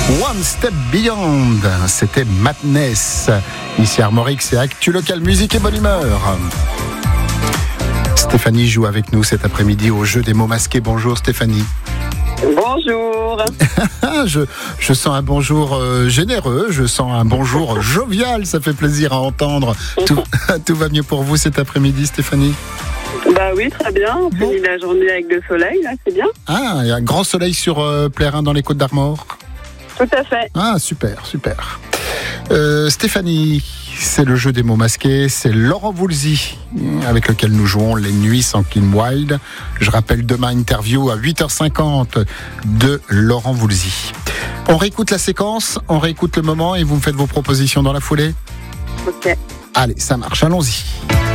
One Step Beyond, c'était Madness. Ici Armorique, c'est Actu Local, musique et bonne humeur. Stéphanie joue avec nous cet après-midi au jeu des mots masqués. Bonjour Stéphanie. Bonjour. Je sens un bonjour généreux, je sens un bonjour jovial, ça fait plaisir à entendre. Tout va mieux pour vous cet après-midi Stéphanie? Bah oui, très bien. On finit la journée avec le soleil, là, c'est bien. Ah, il y a un grand soleil sur Plérin dans les Côtes d'Armor. Tout à fait. Ah, super. Stéphanie, c'est le jeu des mots masqués, c'est Laurent Voulzy avec lequel nous jouons les nuits sans Kim Wilde. Je rappelle demain interview à 8h50 de Laurent Voulzy. On réécoute la séquence, on réécoute le moment et vous me faites vos propositions dans la foulée. Ok. Allez, ça marche, allons-y.